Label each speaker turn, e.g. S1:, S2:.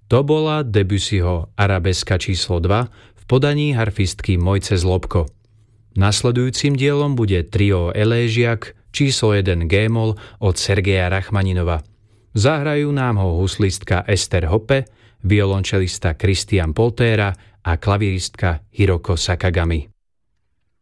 S1: To bola Debussyho Arabeska číslo 2 v podaní harfistky Mojce Zlobko. Nasledujúcim dielom bude trio Eléžiak číslo 1 G-moll od Sergeja Rachmaninova. Zahrajú nám ho huslistka Ester Hoppe, violončelista Christian Poltéra a klavíristka Hiroko Sakagami.